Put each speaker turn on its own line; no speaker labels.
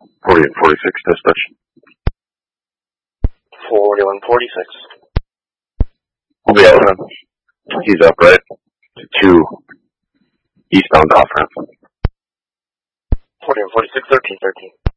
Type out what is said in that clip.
40 and 46, dispatch.
4146.
I'll be out then. He's up, right? To 2 eastbound off ramp.
4146, 1313.